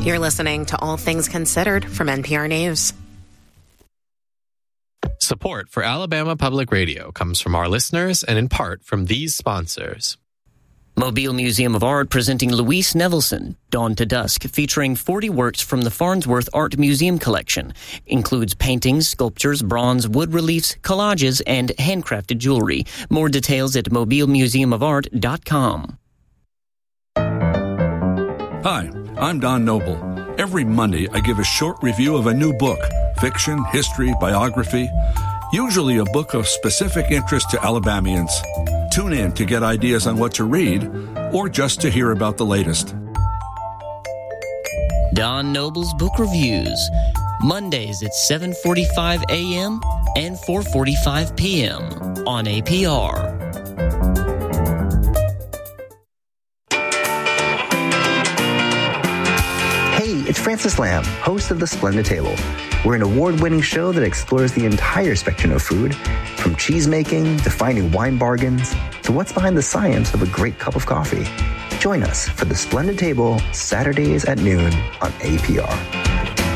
You're listening to All Things Considered from NPR News. Support for Alabama Public Radio comes from our listeners and in part from these sponsors. Mobile Museum of Art presenting Louise Nevelson, Dawn to Dusk, featuring 40 works from the Farnsworth Art Museum collection. Includes paintings, sculptures, bronze, wood reliefs, collages, and handcrafted jewelry. More details at mobilemuseumofart.com. Hi, I'm Don Noble. Every Monday, I give a short review of a new book, fiction, history, biography, usually a book of specific interest to Alabamians. Tune in to get ideas on what to read or just to hear about the latest. Don Noble's Book Reviews, Mondays at 7:45 a.m. and 4:45 p.m. on APR. It's Francis Lamb, host of The Splendid Table. We're an award-winning show that explores the entire spectrum of food, from cheese-making to finding wine bargains to what's behind the science of a great cup of coffee. Join us for The Splendid Table, Saturdays at noon on APR.